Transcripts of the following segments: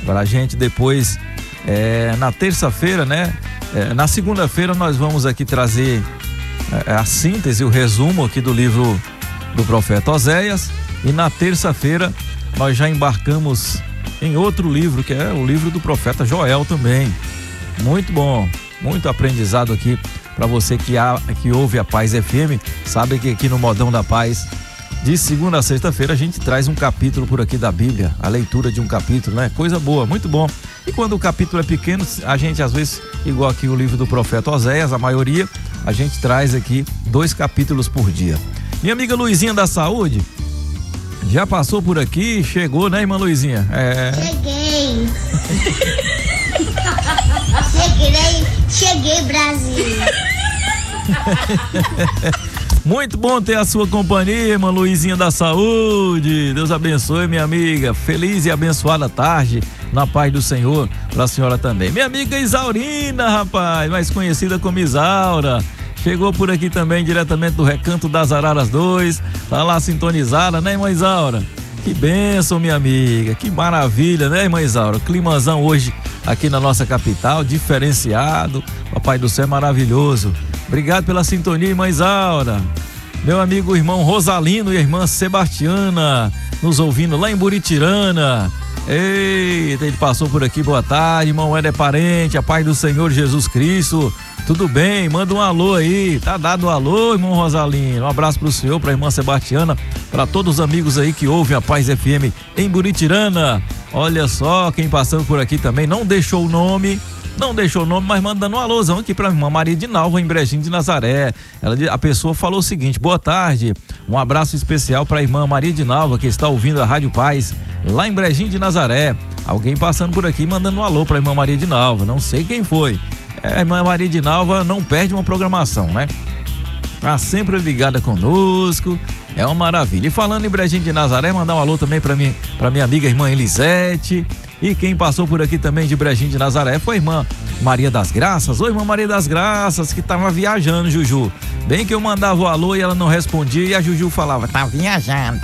para a gente depois, na terça-feira, né? Na segunda-feira nós vamos aqui trazer a síntese, o resumo aqui do livro do profeta Oséias, e na terça-feira nós já embarcamos em outro livro, que é o livro do profeta Joel também. Muito bom, muito aprendizado aqui para você que ouve a Paz FM. Sabe que aqui no Modão da Paz, de segunda a sexta-feira, a gente traz um capítulo por aqui da Bíblia, a leitura de um capítulo, né? Coisa boa, muito bom. E quando o capítulo é pequeno, a gente às vezes, igual aqui o livro do profeta Oséias, a maioria, a gente traz aqui 2 capítulos por dia. Minha amiga Luizinha da Saúde já passou por aqui, chegou, né, irmã Luizinha? Cheguei, Brasil. Muito bom ter a sua companhia, irmã Luizinha da Saúde. Deus abençoe, minha amiga. Feliz e abençoada tarde na paz do Senhor para a senhora também. Minha amiga Isaurina, rapaz, mais conhecida como Isaura, chegou por aqui também diretamente do Recanto das Araras 2. Tá lá sintonizada, né, irmã Isaura? Que bênção, minha amiga. Que maravilha, né, irmã Isaura? Climazão hoje aqui na nossa capital, diferenciado. Papai do céu é maravilhoso. Obrigado pela sintonia, irmã Isaura. Meu amigo irmão Rosalino e a irmã Sebastiana nos ouvindo lá em Buritirana. Eita, ele passou por aqui, boa tarde, irmão Éder Parente, a paz do Senhor Jesus Cristo. Tudo bem? Manda um alô aí. Tá dado um alô, irmão Rosalino. Um abraço pro senhor, pra irmã Sebastiana, para todos os amigos aí que ouvem a Paz FM em Buritirana. Olha só, quem passando por aqui também não deixou o nome, mas mandando um alôzão aqui pra irmã Maria de Nalva, em Brejinho de Nazaré. A pessoa falou o seguinte: boa tarde, um abraço especial pra irmã Maria de Nalva, que está ouvindo a Rádio Paz, lá em Brejinho de Nazaré. Alguém passando por aqui mandando um alô pra irmã Maria de Nalva, não sei quem foi. A irmã Maria de Nalva não perde uma programação, né? Tá sempre ligada conosco, é uma maravilha. E falando em Brejinho de Nazaré, mandar um alô também pra minha amiga irmã Elisete. E quem passou por aqui também de Brejinho de Nazaré foi a irmã Maria das Graças. Oi, irmã Maria das Graças, que tava viajando, Juju. Bem que eu mandava o alô e ela não respondia, e a Juju falava: tá viajando.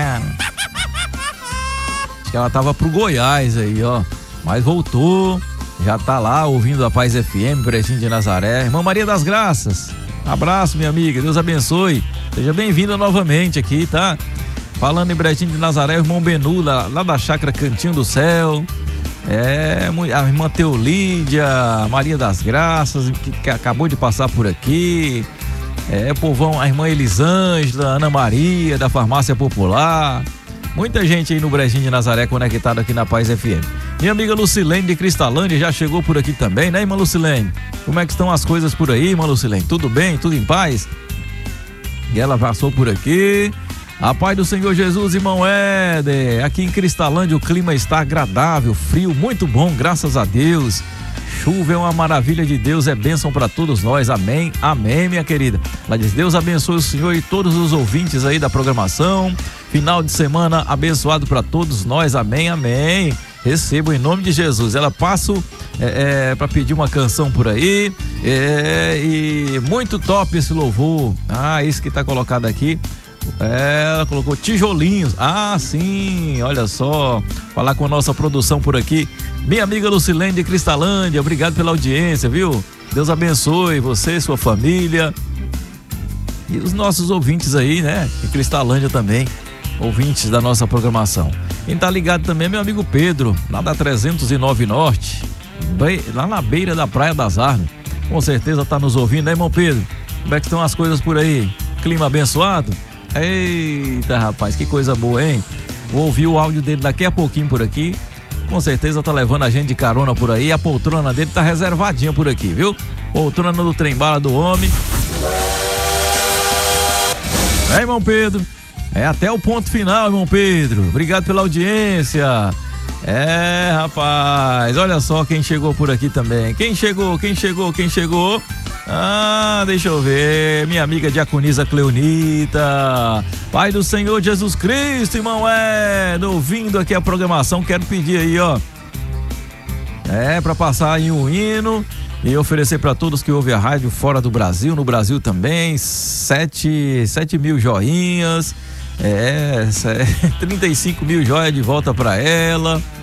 Acho que ela tava pro Goiás aí, ó. Mas voltou, já tá lá ouvindo a Paz FM, Brejinho de Nazaré. Irmã Maria das Graças, abraço, minha amiga, Deus abençoe. Seja bem-vinda novamente aqui, tá? Falando em Brejinho de Nazaré, o irmão Benu, lá da chácara Cantinho do Céu. A irmã Teolídia, Maria das Graças, que acabou de passar por aqui. Povão, a irmã Elisângela, Ana Maria, da Farmácia Popular. Muita gente aí no Brejinho de Nazaré conectado aqui na Paz FM. Minha amiga Lucilene de Cristalândia já chegou por aqui também, né, irmã Lucilene? Como é que estão as coisas por aí, irmã Lucilene? Tudo bem? Tudo em paz? E ela passou por aqui. A paz do Senhor Jesus, irmão Éder. Aqui em Cristalândia o clima está agradável, frio, muito bom, graças a Deus. Chuva é uma maravilha de Deus, é bênção para todos nós. Amém, amém, minha querida. Ela diz: Deus abençoe o senhor e todos os ouvintes aí da programação. Final de semana abençoado para todos nós. Amém, amém. Recebo em nome de Jesus. Ela passa para pedir uma canção por aí. E muito top esse louvor. Isso que tá colocado aqui. Ela colocou tijolinhos. Sim, olha só. Falar com a nossa produção por aqui. Minha amiga Lucilene de Cristalândia, obrigado pela audiência, viu? Deus abençoe você, sua família. E os nossos ouvintes aí, né? De Cristalândia também, ouvintes da nossa programação. Quem tá ligado também é meu amigo Pedro, lá da 309 Norte, lá na beira da Praia das Armas. Com certeza tá nos ouvindo, né, irmão Pedro? Como é que estão as coisas por aí? Clima abençoado? Eita, rapaz, que coisa boa, hein? Vou ouvir o áudio dele daqui a pouquinho por aqui. Com certeza tá levando a gente de carona por aí. A poltrona dele tá reservadinha por aqui, viu? Poltrona do trem-bala do homem. Irmão Pedro? Até o ponto final, irmão Pedro. Obrigado pela audiência. Rapaz, olha só quem chegou por aqui também. Quem chegou? Deixa eu ver. Minha amiga diaconisa Cleonita. Pai do Senhor Jesus Cristo, irmão ouvindo aqui a programação. Quero pedir aí, ó, para passar aí um hino e oferecer para todos que ouvem a rádio fora do Brasil, no Brasil também, 7 mil joinhas, 35 mil joias de volta para ela.